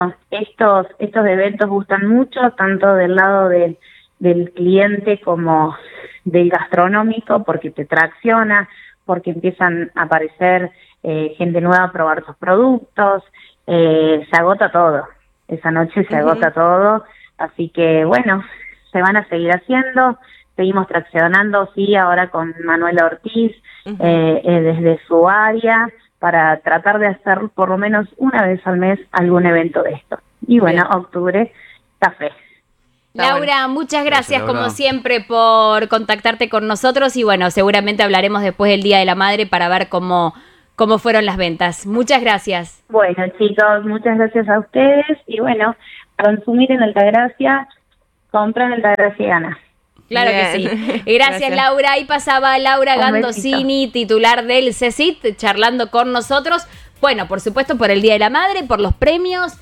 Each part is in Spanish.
estos eventos gustan mucho, tanto del lado del cliente como del gastronómico, porque te tracciona, porque empiezan a aparecer gente nueva a probar tus productos, se agota todo, esa noche se agota todo, así que bueno, se van a seguir haciendo, seguimos traccionando, sí, ahora con Manuela Ortiz, desde su área, para tratar de hacer por lo menos una vez al mes algún evento de esto. Y bueno, octubre, café. Laura, muchas gracias como siempre por contactarte con nosotros y bueno, seguramente hablaremos después del Día de la Madre para ver cómo fueron las ventas. Muchas gracias. Bueno, chicos, muchas gracias a ustedes y bueno, consumir en Altagracia, comprar en Altagracia y gana. Claro que sí. Gracias, Laura. Ahí pasaba Laura Gandosini, titular del CECIT, charlando con nosotros. Bueno, por supuesto, por el Día de la Madre, por los premios.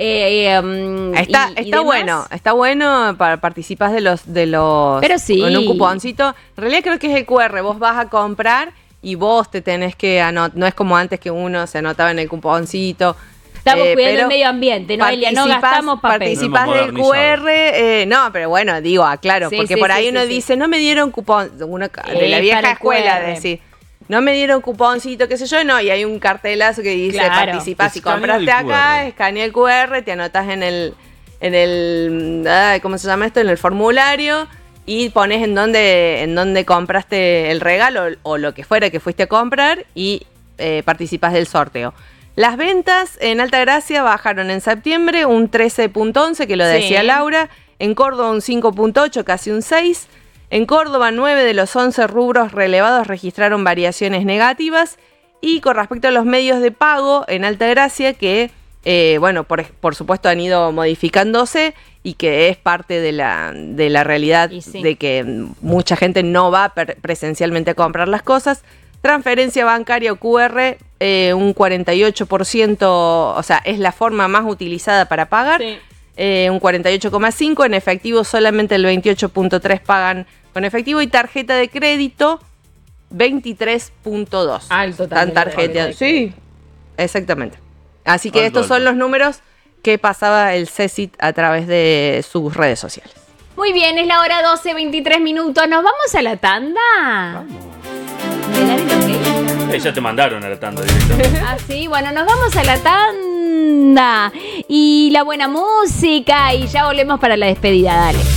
Está bueno, participás de los pero sí, con un cuponcito. En realidad creo que es el QR, vos vas a comprar y vos te tenés que anotar, no es como antes que uno se anotaba en el cuponcito. Estamos cuidando el medio ambiente, Noelia, no gastamos papel. Participás del QR, no, pero bueno, digo, aclaro, porque por ahí uno dice, no me dieron cupón, de la vieja escuela, decir, no me dieron cuponcito, qué sé yo, no, y hay un cartelazo que dice, participás, si compraste acá, escanea el QR, te anotás en el ¿cómo se llama esto? En el formulario, y pones en dónde compraste el regalo, o lo que fuera que fuiste a comprar, y participás del sorteo. Las ventas en Altagracia bajaron en septiembre un 13.11, que lo decía Laura, en Córdoba un 5.8, casi un 6. En Córdoba, 9 de los 11 rubros relevados registraron variaciones negativas. Y con respecto a los medios de pago en Altagracia, que, por supuesto han ido modificándose y que es parte de la realidad de que mucha gente no va presencialmente a comprar las cosas. Transferencia bancaria o QR, un 48%, o sea, es la forma más utilizada para pagar. Un 48,5%, en efectivo solamente el 28,3% pagan con efectivo y tarjeta de crédito 23,2%. Alto también. Tarjeta. Sí, exactamente. Así que estos son los números que pasaba el CECIT a través de sus redes sociales. Muy bien, es la hora 12:23 minutos. ¿Nos vamos a la tanda? Vamos. ¿Me dan el ok? Ya te mandaron a la tanda directamente. Ah, sí, bueno, nos vamos a la tanda y la buena música y ya volvemos para la despedida, dale.